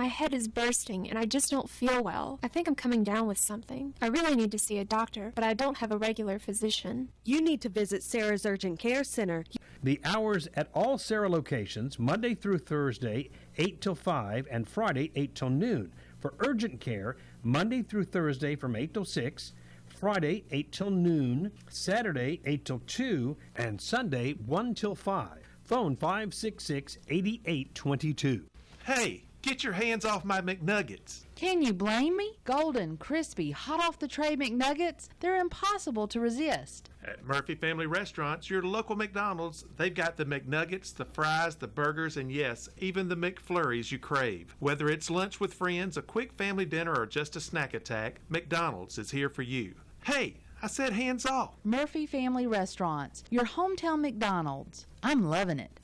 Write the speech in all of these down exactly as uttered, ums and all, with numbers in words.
My head is bursting, and I just don't feel well. I think I'm coming down with something. I really need to see a doctor, but I don't have a regular physician. You need to visit Sarah's Urgent Care Center. The hours at all Sarah locations, Monday through Thursday, eight till five, and Friday, eight till noon. For urgent care, Monday through Thursday from eight till six, Friday, eight till noon, Saturday, eight till two, and Sunday, one till five. Phone five six six, eight eight two two. Hey, get your hands off my McNuggets. Can you blame me? Golden, crispy, hot off the tray McNuggets, they're impossible to resist. At Murphy Family Restaurants, your local McDonald's, they've got the McNuggets, the fries, the burgers, and yes, even the McFlurries you crave. Whether it's lunch with friends, a quick family dinner, or just a snack attack, McDonald's is here for you. Hey, I said hands off. Murphy Family Restaurants, your hometown McDonald's. I'm loving it.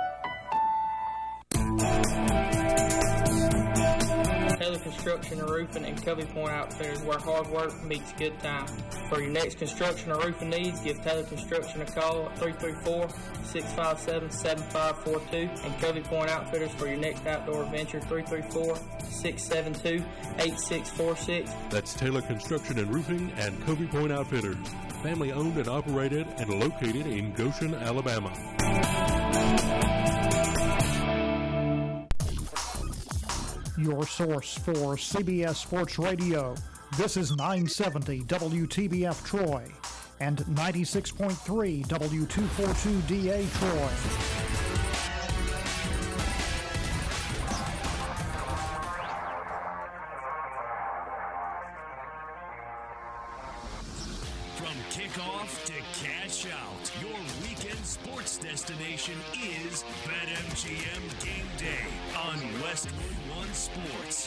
Taylor Construction and Roofing and Covey Point Outfitters, where hard work meets good time. For your next construction or roofing needs, give Taylor Construction a call at three three four, six five seven, seven five four two, and Covey Point Outfitters for your next outdoor adventure, three three four, six seven two, eight six four six. That's Taylor Construction and Roofing and Covey Point Outfitters, family owned and operated and located in Goshen, Alabama. Your source for C B S Sports Radio. This is nine seventy W T B F Troy and ninety-six point three W two forty-two D A Troy. From kickoff to cash out, your weekend sports destination is BetMGM Game Day on Westwood One Sports.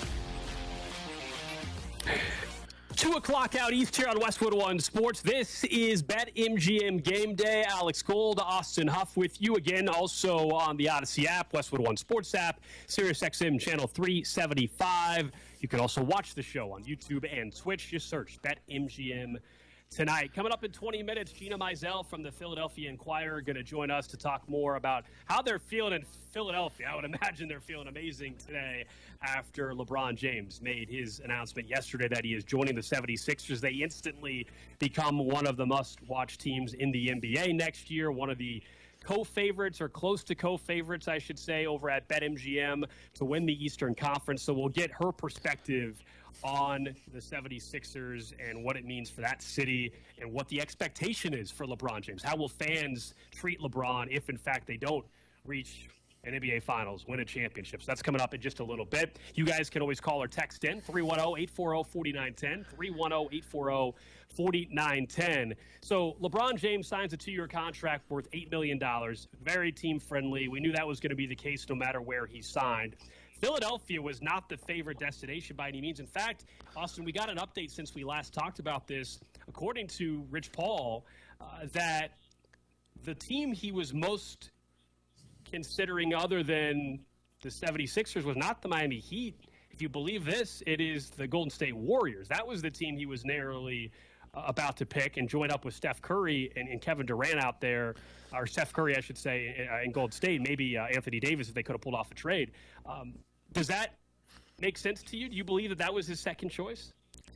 Two o'clock out east here on Westwood One Sports. This is BetMGM Game Day. Alex Gold, Austin Huff with you again. Also on the Odyssey app, Westwood One Sports app, SiriusXM channel three seventy-five. You can also watch the show on YouTube and Twitch. Just search BetMGM tonight. Coming up in twenty minutes, Gina Mizell from the Philadelphia Inquirer going to join us to talk more about how they're feeling in Philadelphia. I would imagine they're feeling amazing today after LeBron James made his announcement yesterday that he is joining the seventy-sixers. They instantly become one of the must-watch teams in the N B A next year, one of the co-favorites or close to co-favorites, I should say, over at BetMGM to win the Eastern Conference. So we'll get her perspective on the seventy-sixers and what it means for that city and what the expectation is for LeBron James. How will fans treat LeBron if, in fact, they don't reach an N B A Finals, win a championship? So that's coming up in just a little bit. You guys can always call or text in, three one zero, eight four zero, four nine one zero, three one zero, eight four zero, four nine one zero. So LeBron James signs a two-year contract worth eight million dollars, very team-friendly. We knew that was going to be the case no matter where he signed. Philadelphia was not the favorite destination by any means. In fact, Austin, we got an update since we last talked about this, according to Rich Paul, uh, that the team he was most considering other than the seventy-sixers was not the Miami Heat. If you believe this, it is the Golden State Warriors. That was the team he was narrowly uh, about to pick and join up with Steph Curry and, and Kevin Durant out there, or Steph Curry, I should say, in, in Golden State, maybe uh, Anthony Davis if they could have pulled off a trade. Um, does that make sense to you? Do you believe that that was his second choice?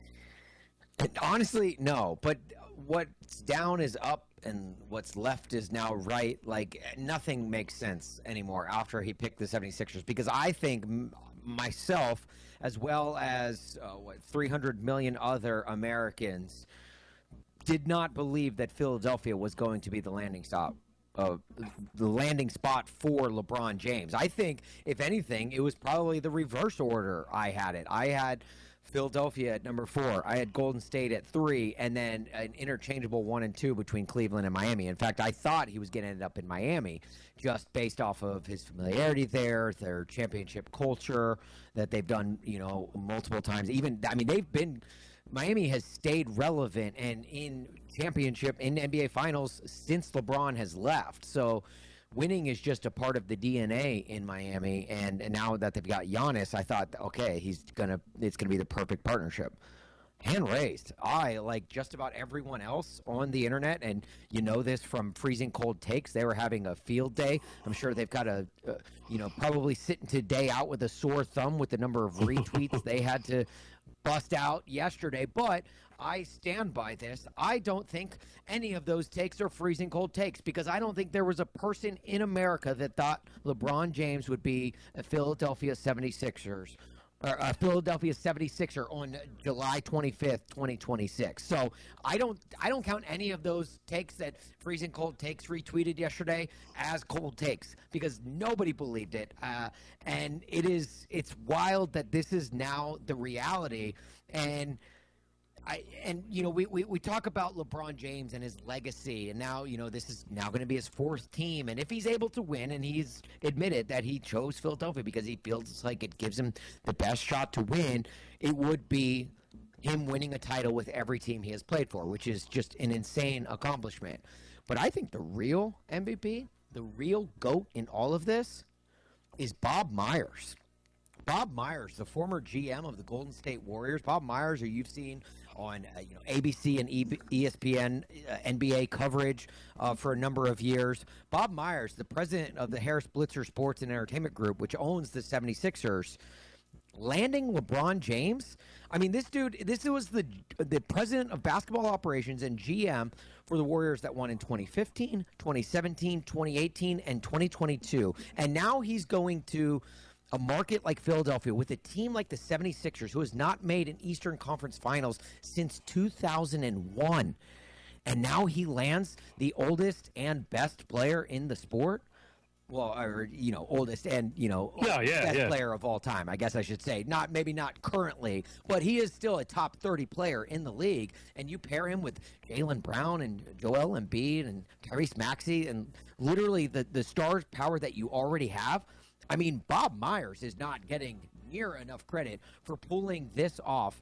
Honestly, no. But what's down is up and what's left is now right. Like, nothing makes sense anymore after he picked the seventy-sixers, because I think m- myself, as well as uh, what, three hundred million other Americans, did not believe that Philadelphia was going to be the landing stop. Uh, the landing spot for LeBron James. I think, if anything, it was probably the reverse order I had it. I had Philadelphia at number four. I had Golden State at three, and then an interchangeable one and two between Cleveland and Miami. In fact, I thought he was going to end up in Miami just based off of his familiarity there, their championship culture that they've done, you know, multiple times. Even, I mean, they've been – Miami has stayed relevant and in championship, in N B A Finals since LeBron has left. So winning is just a part of the D N A in Miami. And, and now that they've got Giannis, I thought, okay, he's gonna it's gonna be the perfect partnership. hand raised. I, like just about everyone else on the internet, and you know this from Freezing Cold Takes, they were having a field day. I'm sure they've got a, uh, you know, probably sitting today out with a sore thumb with the number of retweets they had to bust out yesterday. But I stand by this. I don't think any of those takes are freezing cold takes, because I don't think there was a person in America that thought LeBron James would be a Philadelphia seventy-sixers or a Philadelphia seventy-sixer on July twenty-fifth, twenty twenty-six. So I don't I don't count any of those takes that Freezing Cold Takes retweeted yesterday as cold takes, because nobody believed it. Uh, and it is it's wild that this is now the reality. And I, and, you know, we, we, we talk about LeBron James and his legacy, and now, you know, this is now going to be his fourth team. And if he's able to win, and he's admitted that he chose Philadelphia because he feels like it gives him the best shot to win, it would be him winning a title with every team he has played for, which is just an insane accomplishment. But I think the real M V P, the real GOAT in all of this, is Bob Myers. Bob Myers, the former G M of the Golden State Warriors. Bob Myers, who you've seen on uh, you know A B C and E S P N uh, N B A coverage uh, for a number of years. Bob Myers, the president of the Harris Blitzer Sports and Entertainment Group, which owns the seventy-sixers, landing LeBron James. I mean, this dude, this was the the president of basketball operations and G M for the Warriors that won in twenty fifteen, twenty seventeen, twenty eighteen, and twenty twenty-two. And now he's going to a market like Philadelphia with a team like the seventy-sixers, who has not made an Eastern Conference Finals since two thousand one. And now he lands the oldest and best player in the sport. Well, or, you know, oldest and, you know, yeah, yeah, best yeah. player of all time, I guess I should say. Not maybe not currently, but he is still a top thirty player in the league. And you pair him with Jaylen Brown and Joel Embiid and Tyrese Maxey and literally the, the star power that you already have. I mean, Bob Myers is not getting near enough credit for pulling this off,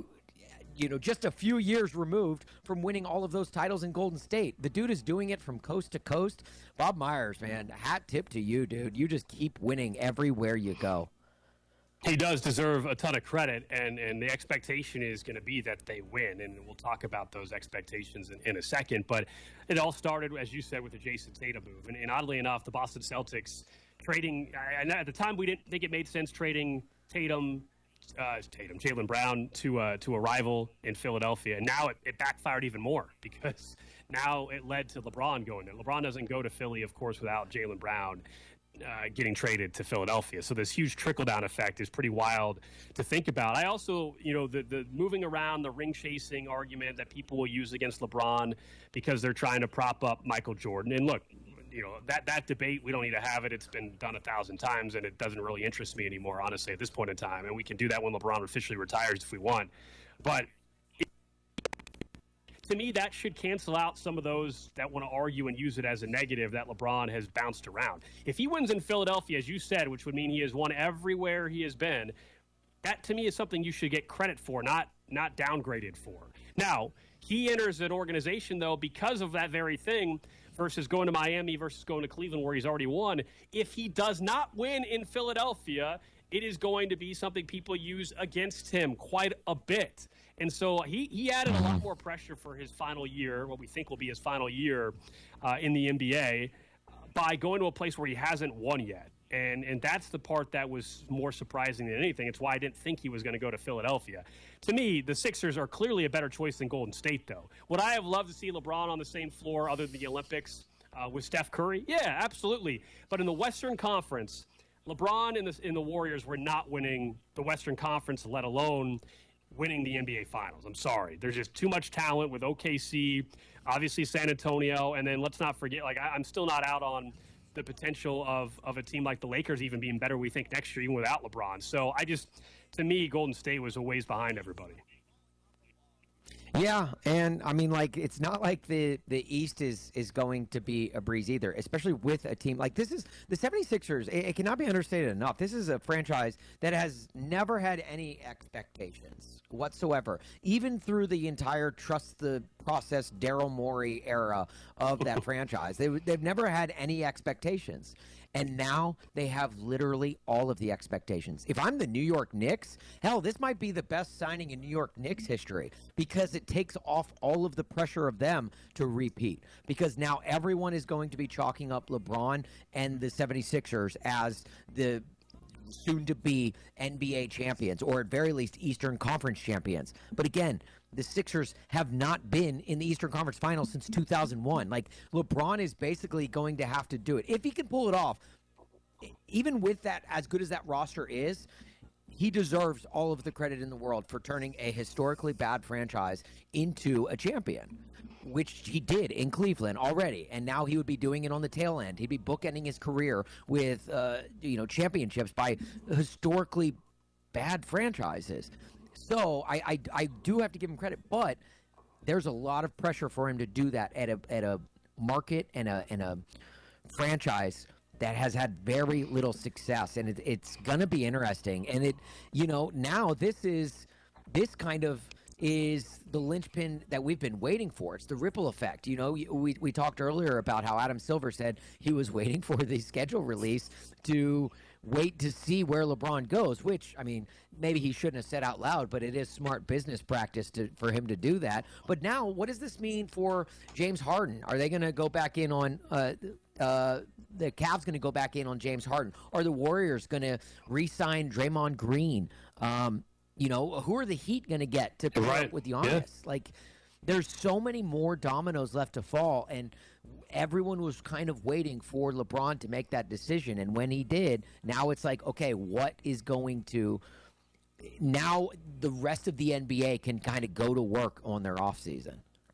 you know, just a few years removed from winning all of those titles in Golden State. The dude is doing it from coast to coast. Bob Myers, man, hat tip to you, dude. You just keep winning everywhere you go. He does deserve a ton of credit, and, and the expectation is going to be that they win, and we'll talk about those expectations in, in a second. But it all started, as you said, with the Jason Tatum move. And, and oddly enough, the Boston Celtics trading, and at the time we didn't think it made sense trading Tatum, uh, Tatum, Jaylen Brown to uh, to a rival in Philadelphia. And now it, it backfired even more, because now it led to LeBron going there. LeBron doesn't go to Philly, of course, without Jaylen Brown uh, getting traded to Philadelphia. So this huge trickle-down effect is pretty wild to think about. I also, you know, the, the moving around, the ring-chasing argument that people will use against LeBron because they're trying to prop up Michael Jordan. And look, you know, that, that debate, we don't need to have it. It's been done a thousand times, and it doesn't really interest me anymore, honestly, at this point in time. And we can do that when LeBron officially retires if we want. But it, to me, that should cancel out some of those that want to argue and use it as a negative that LeBron has bounced around. If he wins in Philadelphia, as you said, which would mean he has won everywhere he has been, that to me is something you should get credit for, not not downgraded for. Now, he enters an organization, though, because of that very thing, versus going to Miami versus going to Cleveland where he's already won. If he does not win in Philadelphia, it is going to be something people use against him quite a bit. And so he, he added a lot more pressure for his final year, what we think will be his final year uh, in the N B A, uh, by going to a place where he hasn't won yet. And and that's the part that was more surprising than anything. It's why I didn't think he was going to go to Philadelphia. To me, the Sixers are clearly a better choice than Golden State, though. Would I have loved to see LeBron on the same floor other than the Olympics uh, with Steph Curry? Yeah, absolutely. But in the Western Conference, LeBron and the, and the Warriors were not winning the Western Conference, let alone winning the N B A Finals. I'm sorry. There's just too much talent with O K C, obviously San Antonio, and then let's not forget, like, I, I'm still not out on the potential of, of a team like the Lakers even being better, we think, next year, even without LeBron. So I just, to me, Golden State was a ways behind everybody. Yeah, and I mean, like, it's not like the, the East is, is going to be a breeze either, especially with a team like this. Is the seventy-sixers, it, it cannot be understated enough. This is a franchise that has never had any expectations whatsoever, even through the entire trust the process Daryl Morey era of that franchise. They, they've never had any expectations. And now they have literally all of the expectations. If I'm the New York Knicks, hell, this might be the best signing in New York Knicks history because it takes off all of the pressure of them to repeat. Because now everyone is going to be chalking up LeBron and the seventy-sixers as the soon-to-be N B A champions, or at very least Eastern Conference champions. But again, the Sixers have not been in the Eastern Conference Finals since two thousand one. Like, LeBron is basically going to have to do it. If he can pull it off, even with that, as good as that roster is, he deserves all of the credit in the world for turning a historically bad franchise into a champion, which he did in Cleveland already, and now he would be doing it on the tail end. He'd be bookending his career with, uh, you know, championships by historically bad franchises. So I, I, I do have to give him credit, but there's a lot of pressure for him to do that at a at a market and a and a franchise that has had very little success, and it, it's gonna be interesting. And it, you know, now this is this kind of is the linchpin that we've been waiting for. It's the ripple effect. You know, we we talked earlier about how Adam Silver said he was waiting for the schedule release to wait to see where LeBron goes, which, I mean, maybe he shouldn't have said out loud, but it is smart business practice to, for him to do that. But now, what does this mean for James Harden? Are they going to go back in on uh, uh, the Cavs going to go back in on James Harden? Are the Warriors going to re-sign Draymond Green? Um, you know, who are the Heat going to get to pair right. up with Giannis? Yeah. Like, there's so many more dominoes left to fall, and everyone was kind of waiting for LeBron to make that decision. And when he did, now it's like, okay, what is going to – now the rest of the N B A can kind of go to work on their offseason.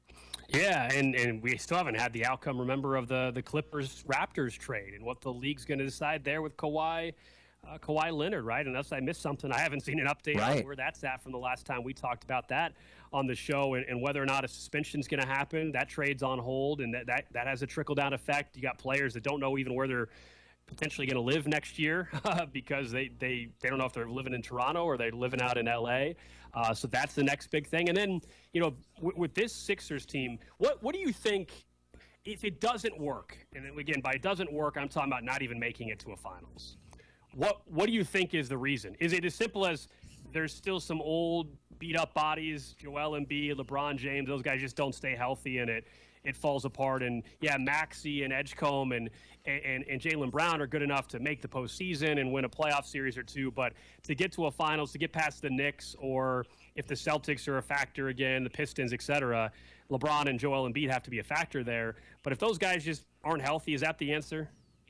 Yeah, and, and we still haven't had the outcome, remember, of the, the Clippers-Raptors trade and what the league's going to decide there with Kawhi uh, Kawhi Leonard, right? Unless I missed something. I haven't seen an update right. on where that's at from the last time we talked about that on the show, and, and whether or not a suspension is going to happen. That trade's on hold, and that, that, that has a trickle-down effect. You got players that don't know even where they're potentially going to live next year because they, they, they don't know if they're living in Toronto or they're living out in L A. Uh, so that's the next big thing. And then, you know, w- with this Sixers team, what what do you think if it doesn't work? And again, by it doesn't work, I'm talking about not even making it to a finals. What what do you think is the reason? Is it as simple as there's still some old beat-up bodies, Joel Embiid, LeBron James, those guys just don't stay healthy and it it falls apart? And, yeah, Maxey and Edgecombe and, and, and Jaylen Brown are good enough to make the postseason and win a playoff series or two. But to get to a finals, to get past the Knicks, or if the Celtics are a factor again, the Pistons, et cetera, LeBron and Joel Embiid have to be a factor there. But if those guys just aren't healthy, is that the answer?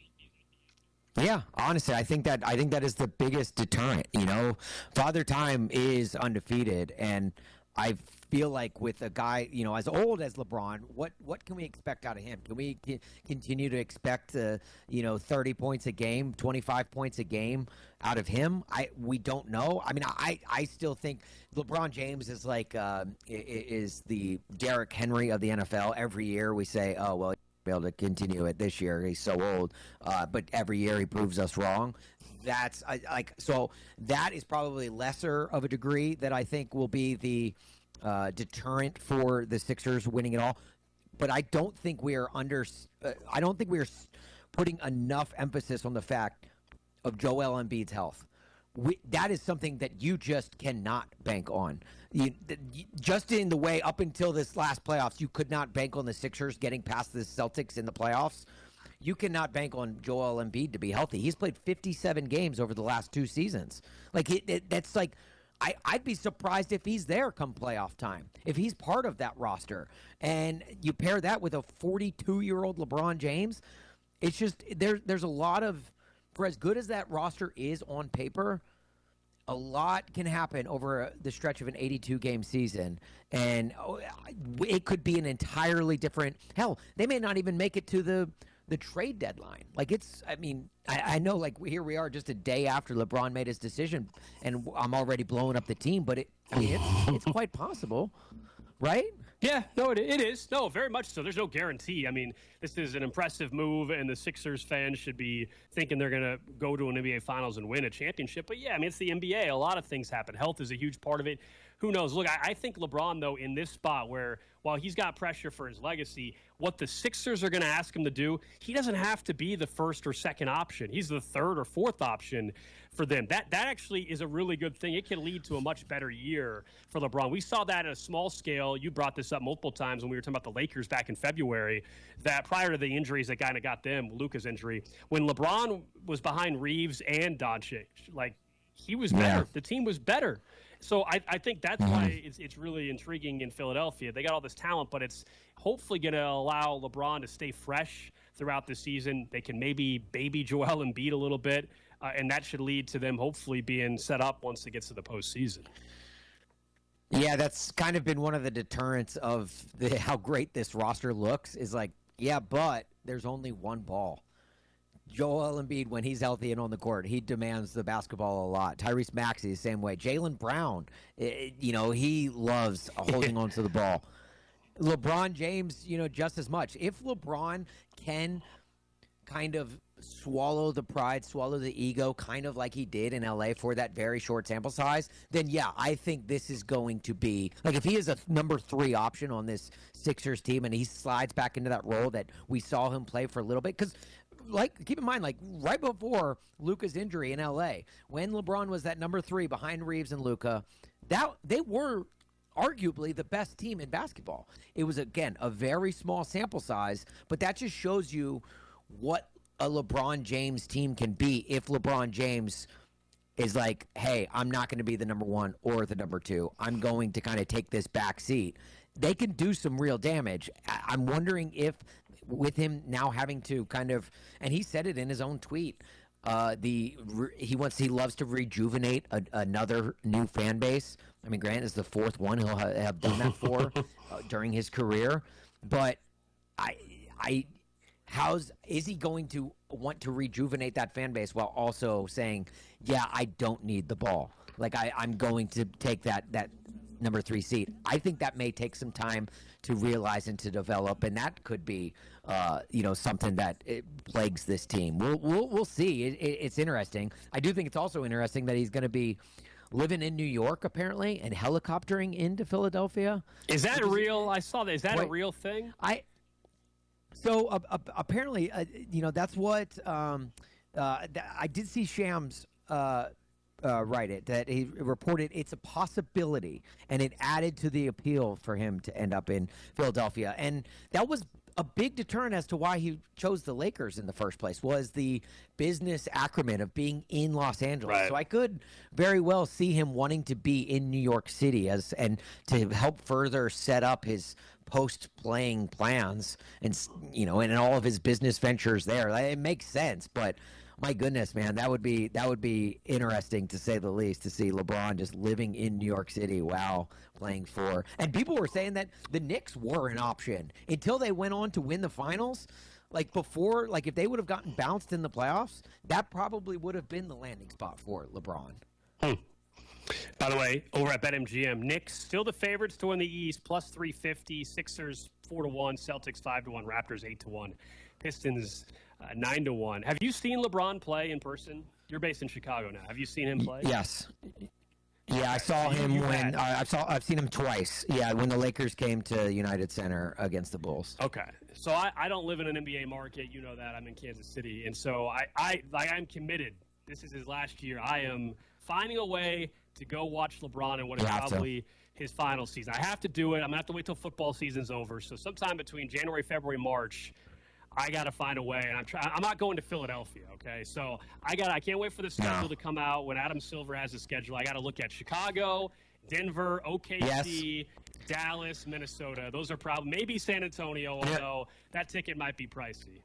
Yeah, honestly, I think that I think that is the biggest deterrent. You know, Father Time is undefeated, and I feel like with a guy, you know, as old as LeBron, what what can we expect out of him? Can we c- continue to expect, uh, you know, thirty points a game, twenty-five points a game out of him? I we don't know. I mean, I I still think LeBron James is like uh, is the Derrick Henry of the N F L. Every year we say, oh well, be able to continue it this year. He's so old, uh, but every year he proves us wrong. That's I, like so. That is probably lesser of a degree that I think will be the uh, deterrent for the Sixers winning it all. But I don't think we are under. Uh, I don't think we are putting enough emphasis on the fact of Joel Embiid's health. We, that is something that you just cannot bank on. You, just in the way up until this last playoffs, you could not bank on the Sixers getting past the Celtics in the playoffs. You cannot bank on Joel Embiid to be healthy. He's played fifty-seven games over the last two seasons. Like it, it, that's like, I, I'd be surprised if he's there come playoff time, if he's part of that roster. And you pair that with a forty-two-year-old LeBron James, it's just there. There's a lot of, for as good as that roster is on paper, a lot can happen over the stretch of an eighty-two game season, and it could be an entirely different. Hell, they may not even make it to the the trade deadline. Like it's, I mean, I, I know, like here we are, just a day after LeBron made his decision, and I'm already blowing up the team. But it, I mean, it's, it's quite possible, right? Yeah, no, it, it is. No, very much so. There's no guarantee. I mean, this is an impressive move, and the Sixers fans should be thinking they're going to go to an N B A Finals and win a championship. But, yeah, I mean, it's the N B A. A lot of things happen. Health is a huge part of it. who knows? Look, I, I think LeBron, though, in this spot where, while he's got pressure for his legacy, what the Sixers are going to ask him to do, he doesn't have to be the first or second option. He's the third or fourth option for them. That that actually is a really good thing. It can lead to a much better year for LeBron. We saw that at a small scale. You brought this up multiple times when we were talking about the Lakers back in February, that prior to the injuries that kind of got them, Luka's injury, when LeBron was behind Reeves and Doncic, like, he was better. Yeah. The team was better. So I, I think that's Mm-hmm. why it's it's really intriguing in Philadelphia. They got all this talent, but it's hopefully going to allow LeBron to stay fresh throughout the season. They can maybe baby Joel Embiid a little bit, uh, and that should lead to them hopefully being set up once it gets to the postseason. Yeah, that's kind of been one of the deterrents of the, how great this roster looks is like, yeah, but there's only one ball. Joel Embiid, when he's healthy and on the court, he demands the basketball a lot. Tyrese Maxey, the same way. Jaylen Brown, it, you know, he loves holding on to the ball. LeBron James, you know, just as much. If LeBron can kind of swallow the pride, swallow the ego, kind of like he did in L A for that very short sample size, then yeah, I think this is going to be, like, if he is a number three option on this Sixers team and he slides back into that role that we saw him play for a little bit, because like, keep in mind, like, right before Luka's injury in L A, when LeBron was that number three behind Reeves and Luka, that they were arguably the best team in basketball. It was, again, a very small sample size, but that just shows you what a LeBron James team can be if LeBron James is like, hey, I'm not going to be the number one or the number two. I'm going to kind of take this back seat. They can do some real damage. I- I'm wondering if with him now having to kind of, and he said it in his own tweet, uh, the he wants he loves to rejuvenate a, another new fan base. I mean, Grant is the fourth one he'll ha- have done that for uh, during his career, but I I how's is he going to want to rejuvenate that fan base while also saying, yeah, I don't need the ball, like I I'm going to take that that number three seat. I think that may take some time to realize and to develop, and that could be, uh, you know, something that it plagues this team. We'll we'll, we'll see. It, it, it's interesting. I do think it's also interesting that he's going to be living in New York apparently and helicoptering into Philadelphia. Is that Which real? I saw that. Is that Wait. a real thing? I so uh, uh, apparently, uh, you know, that's what um, uh, th- I did see Shams uh, uh, write it, that he reported it's a possibility, and it added to the appeal for him to end up in Philadelphia, and that was a big deterrent as to why he chose the Lakers in the first place, was the business acumen of being in Los Angeles. Right. So I could very well see him wanting to be in New York City as and to help further set up his post-playing plans and, you know, and all of his business ventures there. It makes sense, but my goodness, man, that would be that would be interesting to say the least, to see LeBron just living in New York City while playing for. And people were saying that the Knicks were an option until they went on to win the finals. Like before, like if they would have gotten bounced in the playoffs, that probably would have been the landing spot for LeBron. Hmm. By the way, over at BetMGM, Knicks still the favorites to win the East, plus three fifty. Sixers four to one, Celtics five to one, Raptors eight to one, Pistons uh, nine to one. Have you seen LeBron play in person? You're based in Chicago now. Have you seen him play? Yes. Yeah, I saw him You when had- I I saw. I've seen him twice. Yeah, when the Lakers came to United Center against the Bulls. Okay, so I, I don't live in an N B A market. You know that. I'm in Kansas City, and so I I like I'm committed. This is his last year. I am finding a way to go watch LeBron in what is You have to. probably his final season. I have to do it. I'm gonna have to wait till football season's over. So sometime between January, February, March, I got to find a way. And I'm trying. I'm not going to Philadelphia. Okay, so I got. I can't wait for the schedule No. to come out when Adam Silver has a schedule. I got to look at Chicago, Denver, O K C, Dallas, Minnesota. Those are probably maybe San Antonio. Yeah. Although that ticket might be pricey.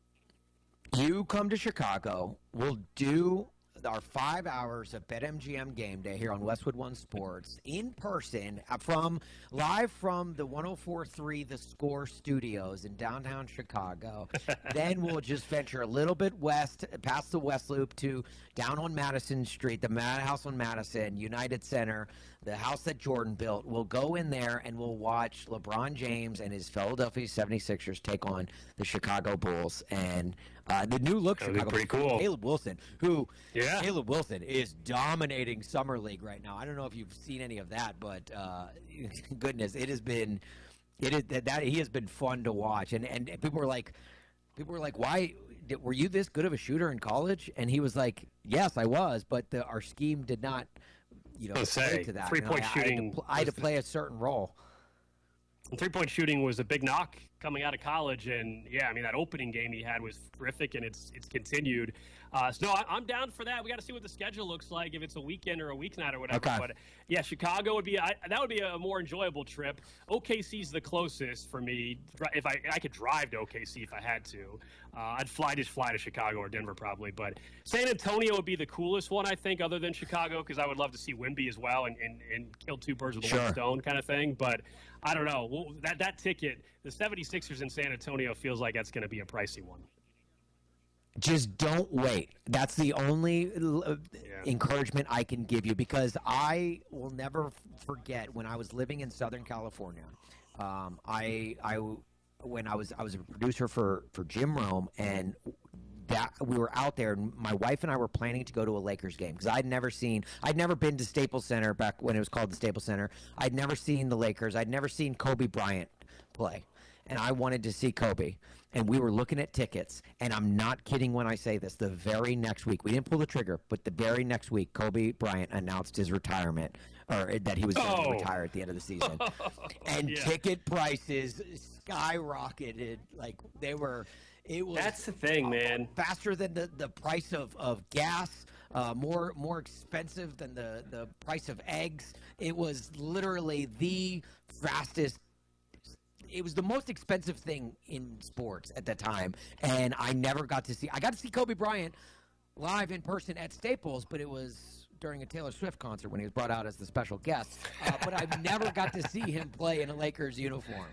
You come to Chicago. We'll do our five hours of BetMGM Game Day here on Westwood One Sports in person uh, from live from the one oh four point three The Score Studios in downtown Chicago. Then we'll just venture a little bit west, past the West Loop to down on Madison Street, the Mad House on Madison, United Center, the house that Jordan built. We'll go in there and we'll watch LeBron James and his Philadelphia seventy-sixers take on the Chicago Bulls. And Uh, the new look That'd be Chicago. pretty cool. Caleb Wilson, who Yeah. Caleb Wilson is dominating summer league right now. I don't know if you've seen any of that, but uh, goodness, it has been it is that, that he has been fun to watch. And and people were like, people were like, why did, were you this good of a shooter in college? And he was like, yes, I was, but the, our scheme did not, you know, I was gonna play say, to that. three-point And I, shooting I had, to, pl- I had to was the- play a certain role. And three-point shooting was a big knock coming out of college, and yeah, I mean that opening game he had was terrific, and it's it's continued. Uh, so no, I, I'm down for that. We got to see what the schedule looks like, if it's a weekend or a weeknight or whatever. Okay. But yeah, Chicago would be I, that would be a more enjoyable trip. O K C's the closest for me. If I I could drive to O K C if I had to, uh, I'd fly just fly to Chicago or Denver probably. But San Antonio would be the coolest one I think, other than Chicago, because I would love to see Wemby as well and, and, and kill two birds with Sure. one stone kind of thing. But I don't know. Well, that that ticket, the seventy-sixers in San Antonio feels like that's going to be a pricey one. Just don't wait. That's the only uh, encouragement I can give you, because I will never forget when I was living in Southern California. Um, I, I, when I was, I was a producer for, for Jim Rome, and that we were out there, and my wife and I were planning to go to a Lakers game because I'd never seen, I'd never been to Staples Center back when it was called the Staples Center. I'd never seen the Lakers. I'd never seen Kobe Bryant play, and I wanted to see Kobe. And we were looking at tickets, and I'm not kidding when I say this. The very next week, we didn't pull the trigger, but the very next week, Kobe Bryant announced his retirement, or that he was going to Oh. retire at the end of the season. And Yeah. ticket prices skyrocketed. Like, they were, it was That's the thing, man. faster than the, the price of, of gas, uh, more more expensive than the, the price of eggs. It was literally the fastest. It was the most expensive thing in sports at the time, and I never got to see. I got to see Kobe Bryant live in person at Staples, but it was during a Taylor Swift concert when he was brought out as the special guest. Uh, but I never got to see him play in a Lakers uniform.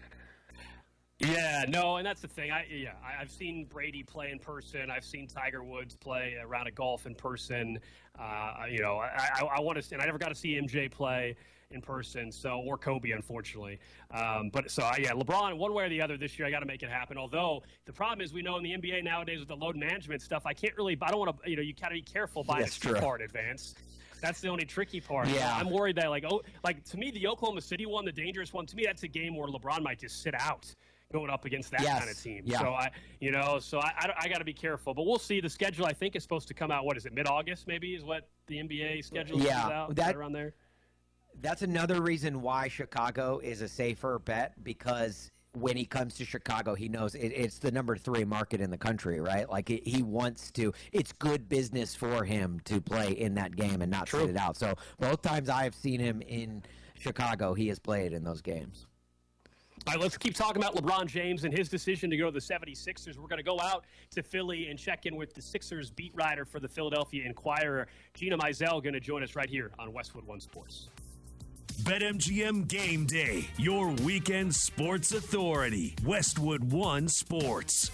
Yeah, no, and that's the thing. I yeah, I, I've seen Brady play in person. I've seen Tiger Woods play a round of golf in person. Uh, you know, I, I, I want to, and I never got to see M J play in person. So, or Kobe, unfortunately. Um, but so yeah, LeBron, one way or the other this year, I got to make it happen. Although the problem is, we know in the N B A nowadays with the load management stuff, I can't really. I don't want to. You know, you got to be careful buying That's a ski true. car in advance. That's the only tricky part. Yeah. I'm worried that like oh, like to me, the Oklahoma City one, the dangerous one. To me, that's a game where LeBron might just sit out going up against that Yes. kind of team. Yeah. So I, you know, so I, I, I got to be careful. But we'll see. The schedule I think is supposed to come out. What is it? Mid-August maybe is what the N B A schedule Yeah, comes out. that- right around there. That's another reason why Chicago is a safer bet, because when he comes to Chicago, he knows it, it's the number three market in the country, right? Like it, he wants to. It's good business for him to play in that game and not sit it out. So both times I have seen him in Chicago, he has played in those games. All right, let's keep talking about LeBron James and his decision to go to the seventy-sixers. We're going to go out to Philly and check in with the Sixers beat writer for the Philadelphia Inquirer, Gina Mizell, going to join us right here on Westwood One Sports. BetMGM Game Day, your weekend sports authority. Westwood One Sports.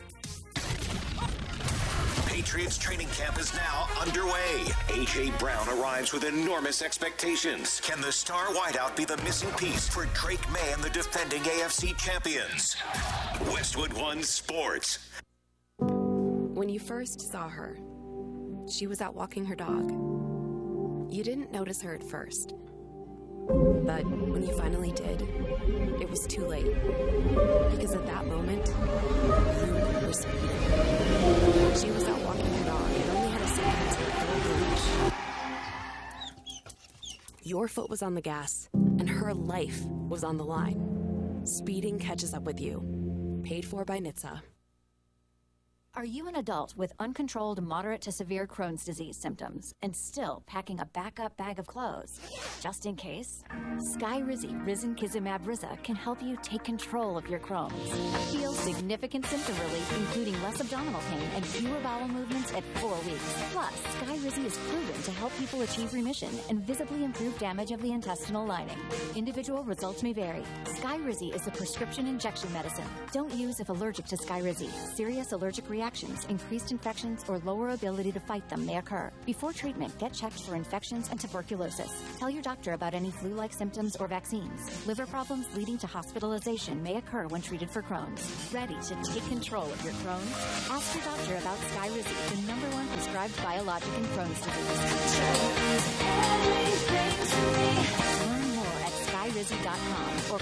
Patriots training camp is now underway. A J. Brown arrives with enormous expectations. Can the star wideout be the missing piece for Drake May and the defending A F C champions? Westwood One Sports. When you first saw her, she was out walking her dog. You didn't notice her at first. But when you finally did, it was too late. Because at that moment, you were speeding. She was out walking her dog and only had a second to let go of the leash. Your foot was on the gas, and her life was on the line. Speeding catches up with you. Paid for by N H T S A. Are you an adult with uncontrolled moderate to severe Crohn's disease symptoms and still packing a backup bag of clothes? Just in case, Skyrizi Risankizumab Riza can help you take control of your Crohn's. Feel significant symptom relief, including less abdominal pain and fewer bowel movements at four weeks. Plus, Skyrizi is proven to help people achieve remission and visibly improve damage of the intestinal lining. Individual results may vary. Skyrizi is a prescription injection medicine. Don't use if allergic to Skyrizi. Serious allergic reaction reactions, increased infections, or lower ability to fight them may occur. Before treatment, get checked for infections and tuberculosis. Tell your doctor about any flu-like symptoms or vaccines. Liver problems leading to hospitalization may occur when treated for Crohn's. Ready to take control of your Crohn's? Ask your doctor about Skyrizi, the number one prescribed biologic in Crohn's disease. Learn more at skyrizi dot com or